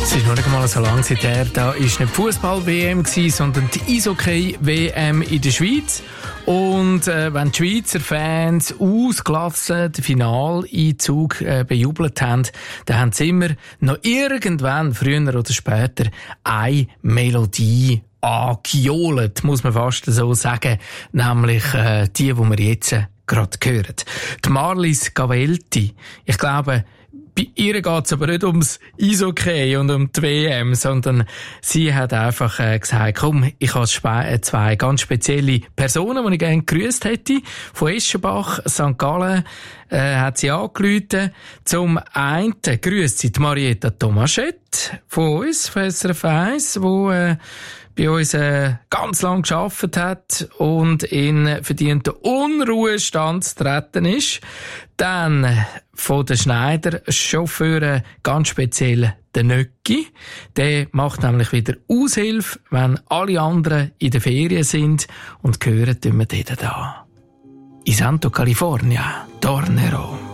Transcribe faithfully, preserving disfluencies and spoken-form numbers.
Es ist noch nicht einmal so lange her, da war nicht Fußball-W M, sondern die Eishockey-W M in der Schweiz. Und äh, wenn die Schweizer Fans ausgelassen den Finaleinzug äh, bejubelt haben, dann haben sie immer noch irgendwann, früher oder später, eine Melodie angejohlt, muss man fast so sagen. Nämlich äh, die, die wir jetzt äh, gerade hören. Die Marlies Gavelti. Ich glaube, bei ihr geht's aber nicht ums Eishockey und um die W M, sondern sie hat einfach äh, gesagt, komm, ich habe zwei ganz spezielle Personen, die ich gerne gegrüßt hätte. Von Eschenbach, Sankt Gallen, äh, hat sie angerufen. Zum einen grüßt sie die Marietta Tomaschett von uns, von S R F eins, wo äh, bei uns äh, ganz lang gearbeitet hat und in verdienten Unruhestand zu treten ist. Dann von den Schneider-Chauffeuren ganz speziell der Nöcki. Der macht nämlich wieder Aushilfe, wenn alle anderen in der Ferien sind, und gehören tun wir denen da. In Santo California, Tornero.